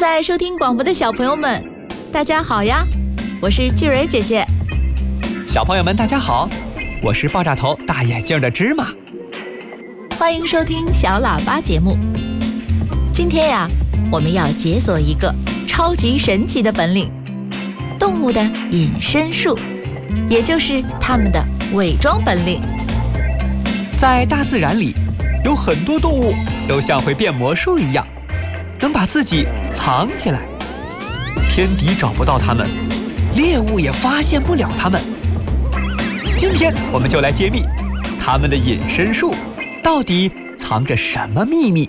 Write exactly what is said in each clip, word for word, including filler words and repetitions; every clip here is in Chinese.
正在收听广播的小朋友们，大家好呀！我是巨蕊姐姐。 小朋友们，大家好，我是爆炸头大眼镜的芝麻。 欢迎收听小喇叭节目。今天呀，我们要解锁一个超级神奇的本领——动物的隐身术，也就是它们的伪装本领。 在大自然里，有很多动物都像会变魔术一样，能把自己藏起来，天敌找不到它们，猎物也发现不了它们。今天我们就来揭秘它们的隐身术到底藏着什么秘密。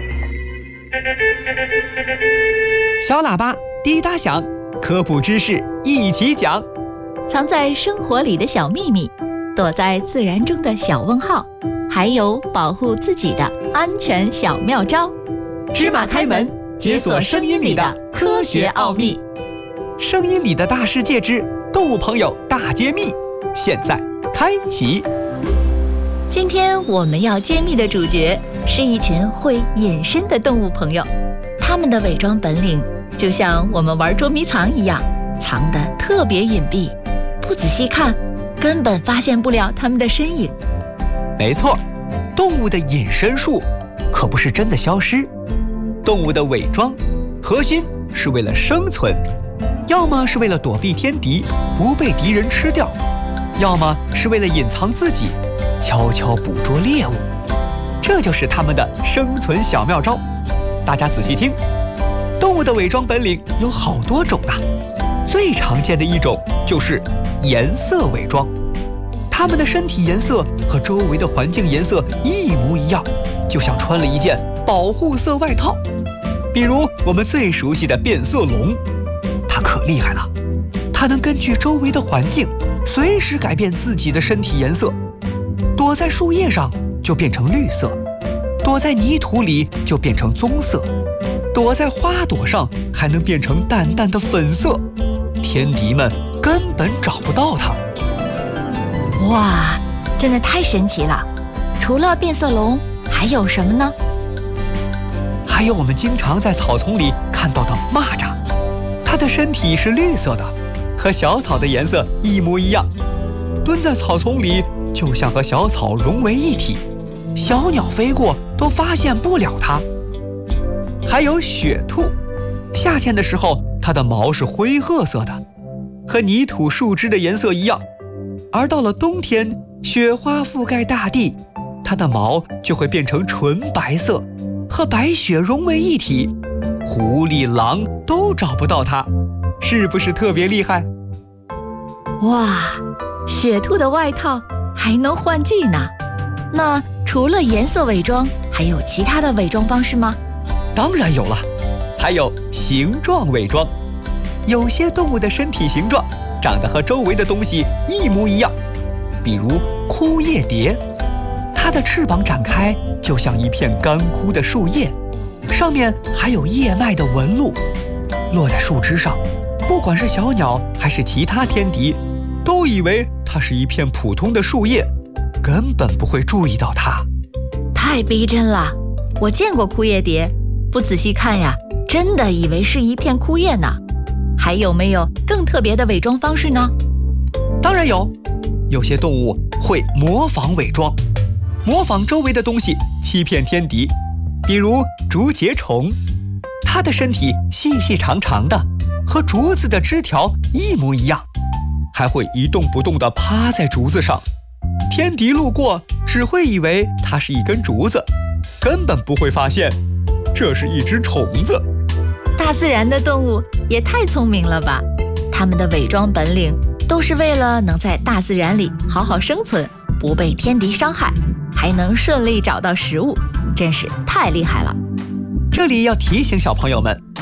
小喇叭滴答响，科普知识一起讲。 藏在生活里的小秘密，躲在自然中的小问号，还有保护自己的安全小妙招。芝麻开门，解锁声音里的科学奥秘。 声音里的大世界之动物朋友大揭秘，现在开启。 今天我们要揭秘的主角是一群会隐身的动物朋友，他们的伪装本领就像我们玩捉迷藏一样，藏得特别隐蔽，不仔细看根本发现不了他们的身影。 没错，动物的隐身术可不是真的消失。动物的伪装核心是为了生存，要么是为了躲避天敌不被敌人吃掉，要么是为了隐藏自己悄悄捕捉猎物，这就是他们的生存小妙招。大家仔细听，动物的伪装本领有好多种啊，最常见的一种就是颜色伪装。它们的身体颜色和周围的环境颜色一模一样，就像穿了一件保护色外套。比如我们最熟悉的变色龙，它可厉害了，它能根据周围的环境随时改变自己的身体颜色，躲在树叶上就变成绿色，躲在泥土里就变成棕色，躲在花朵上还能变成淡淡的粉色，天敌们根本找不到它。 哇，真的太神奇了！除了变色龙，还有什么呢？ 还有我们经常在草丛里看到的蚂蚱，它的身体是绿色的，和小草的颜色一模一样，蹲在草丛里就像和小草融为一体，小鸟飞过都发现不了它。还有雪兔，夏天的时候它的毛是灰褐色的，和泥土树枝的颜色一样，而到了冬天，雪花覆盖大地，它的毛就会变成纯白色，和白雪融为一体，狐狸、狼都找不到它，是不是特别厉害？ 哇，雪兔的外套还能换季呢。那除了颜色伪装，还有其他的伪装方式吗？ 当然有了，还有形状伪装。有些动物的身体形状长得和周围的东西一模一样，比如枯叶蝶，它的翅膀展开就像一片干枯的树叶，上面还有叶脉的纹路，落在树枝上，不管是小鸟还是其他天敌，都以为它是一片普通的树叶，根本不会注意到它。 太逼真了，我见过枯叶蝶，不仔细看呀，真的以为是一片枯叶呢。还有没有更特别的伪装方式呢？ 当然有，有些动物会模仿伪装，模仿周围的东西欺骗天敌，比如竹节虫，它的身体细细长长的，和竹子的枝条一模一样，还会一动不动地趴在竹子上，天敌路过只会以为它是一根竹子，根本不会发现这是一只虫子。 大自然的动物也太聪明了吧，它们的伪装本领都是为了能在大自然里好好生存，不被天敌伤害，还能顺利找到食物，真是太厉害了。 这里要提醒小朋友们，